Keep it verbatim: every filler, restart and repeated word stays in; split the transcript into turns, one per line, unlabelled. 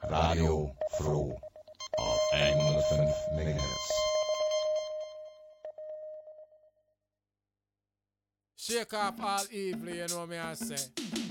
Radio Fro auf hundertfünf Megahertz.
Shake off all evil, you know me I say.